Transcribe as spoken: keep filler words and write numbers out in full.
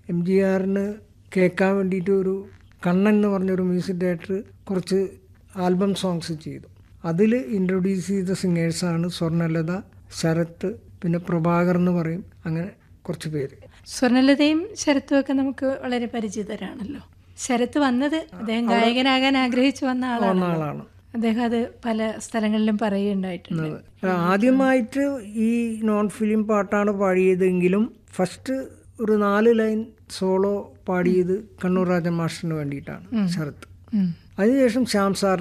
M G ആറിന് കേൾക്കാൻ വേണ്ടിയിട്ട് ഒരു കണ്ണൻ എന്ന് പറഞ്ഞൊരു മ്യൂസിക് ഡയറക്ടർ കുറച്ച് ആൽബം സോങ്സ് ചെയ്തു. അതിൽ ഇൻട്രൊഡ്യൂസ് ചെയ്ത സിംഗേഴ്സാണ് സ്വർണ്ണലത, ശരത്ത്, പിന്നെ പ്രഭാകർ എന്ന് പറയും, അങ്ങനെ കുറച്ച് പേര്. സ്വർണ്ണലതയും ശരത്തും ഒക്കെ നമുക്ക് വളരെ പരിചിതരാണല്ലോ. ശരത്ത് വന്നത് അദ്ദേഹം ഗായകനാകാൻ ആഗ്രഹിച്ചു വന്ന ആളാണ് ആളാണ് അദ്ദേഹം അത് പല സ്ഥലങ്ങളിലും പറയുകയുണ്ടായിട്ടുണ്ട്. ആദ്യമായിട്ട് ഈ നോൺ ഫിലിം പാട്ടാണ് പാടിയതെങ്കിലും ഫസ്റ്റ് ഒരു നാല് ലൈൻ സോളോ പാടിയത് കണ്ണൂർ രാജ മാസ്റ്ററിന് വേണ്ടിയിട്ടാണ് ശരത്ത്. അതിനുശേഷം ശ്യാം സാർ